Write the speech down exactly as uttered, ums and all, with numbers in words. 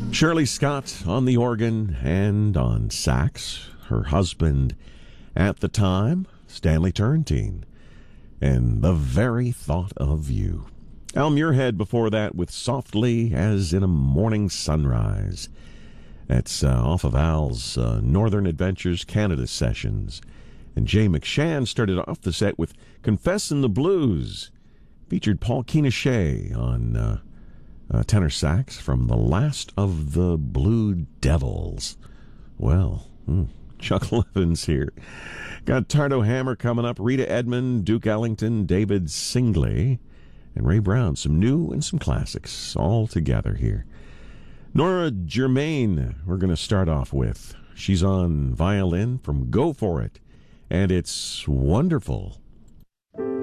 Shirley Scott on the organ and on sax. Her husband at the time, Stanley Turrentine. And The Very Thought of You. Al Muirhead before that with Softly as in a Morning Sunrise. That's uh, off of Al's uh, Northern Adventures Canada sessions. And Jay McShann started off the set with Confessin' the Blues. Featured Paul Keeneshay on uh, uh, tenor sax from The Last of the Blue Devils. Well, hmm, Chuck Evans here. Got Tardo Hammer coming up, Rita Edmond, Duke Ellington, David Singley, and Ray Brown. Some new and some classics all together here. Nora Germain, we're going to start off with. She's on violin from Go For It, and it's wonderful.